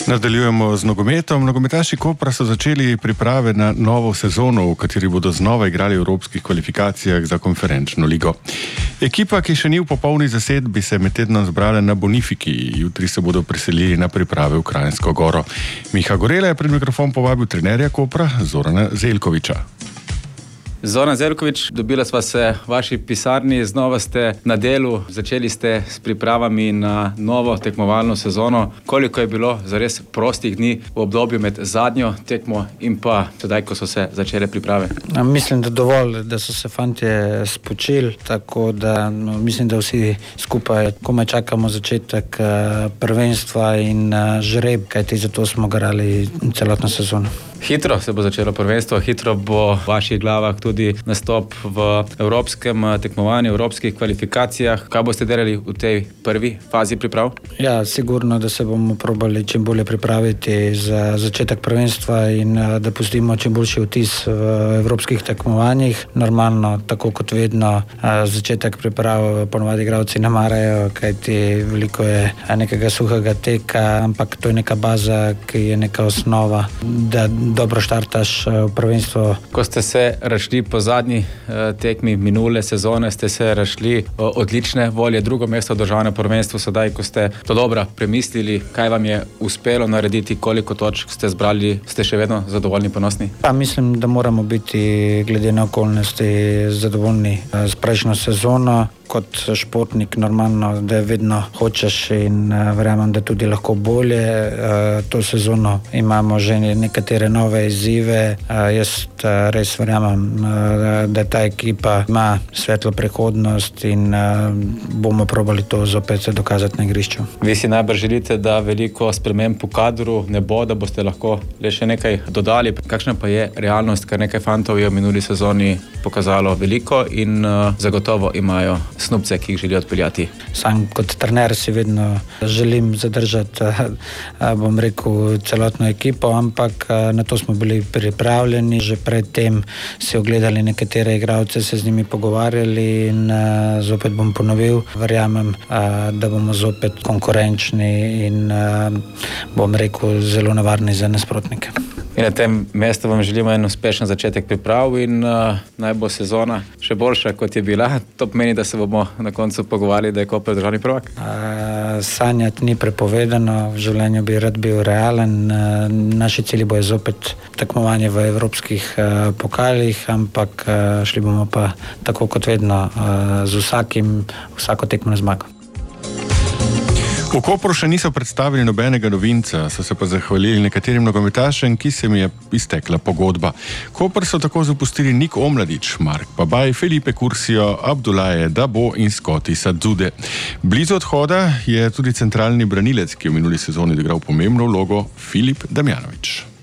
Nadaljujemo z nogometom. Nogometaši Kopra so začeli priprave na novo sezono, v kateri bodo znova igrali v evropskih kvalifikacijah za konferenčno ligo. Ekipa, ki še ni v popolni zasedbi, se je med tednom zbrala na Bonifiki. Jutri se bodo preselili na priprave v Kranjsko Goro. Miha Gorela je pred mikrofon povabil trenerja Kopra Zorana Zeljkoviča. Zoran Zeljkovič, dobila sva se v vaši pisarni, znova ste na delu, začeli ste s pripravami na novo tekmovalno sezono. Koliko je bilo zares prostih dni v obdobju med zadnjo tekmo in pa sedaj, ko so se začele priprave? Mislim, da dovolj, da so se fantje spočili, tako da mislim, da vsi skupaj komaj čakamo začetek prvenstva in žreb, kajti zato smo garali celotno sezono. Hitro se bo začelo prvenstvo, hitro bo v vaših glavah tudi nastop v evropskem tekmovanju, v evropskih kvalifikacijah. Kaj boste delali v tej prvi fazi priprav? Ja, sigurno, da se bomo probali čim bolje pripraviti za začetek prvenstva in da pustimo čim boljši vtis v evropskih tekmovanjih. Normalno, tako kot vedno, začetek priprav ponovadi igralci ne marajo, kajti veliko je nekega suhega teka, ampak to je neka baza, ki je neka osnova, da dobro štartaš v prvenstvo. Ko ste se razšli po zadnji tekmi minule sezone, ste se razšli odlične volje, drugo mesto v državnem prvenstvu. Sedaj, ko ste to dobro premislili, kaj vam je uspelo narediti, koliko točk ste zbrali, ste še vedno zadovoljni, ponosni? Pa mislim, da moramo biti glede na okolnosti zadovoljni s prejšnjo sezono. Kot športnik normalno, da vedno hočeš in verjamem, da tudi lahko bolje. To sezono imamo že nekatere nove izzive. Jaz res verjamem, da ta ekipa ima svetlo prihodnost in bomo probali to zopet dokazati na igrišču. Vi si najbrž želite, da veliko sprememb po kadru ne bo, da boste lahko le še nekaj dodali. Kakšna pa je realnost, ker nekaj fantov je v minuli sezoni pokazalo veliko in zagotovo imajo snubce, ki jih želijo odpeljati? Sam kot trener si vedno želim zadržati, bom rekel, celotno ekipo, ampak na to smo bili pripravljeni. Že predtem si ogledali nekatere igralce, se z njimi pogovarjali in zopet bom ponovil. Verjamem, da bomo zopet konkurenčni in bom rekel, zelo nevarni za nasprotnike. In na tem mestu vam želimo en uspešen začetek priprav in naj bo sezona še boljša, kot je bila. To pomeni, da se bomo na koncu pogovarjali, da je Koper državni prvak? Sanjati ni prepovedano, v življenju bi rad bil realen. Naši cilji bojo zopet tekmovanje v evropskih pokalih, ampak šli bomo pa tako kot vedno z vsako tekmo na zmago. V Kopru še niso predstavili nobenega novinca, so se pa zahvalili nekaterim nogometašem, ki se mi je iztekla pogodba. Koper so tako zapustili Nik Omladič, Mark Pabaj, Felipe Curcio, Abdoulaye Dabo in Scotty Sadzude. Blizu odhoda je tudi centralni branilec, ki je v minuli sezoni odigral pomembno vlogo, Filip Damjanovič.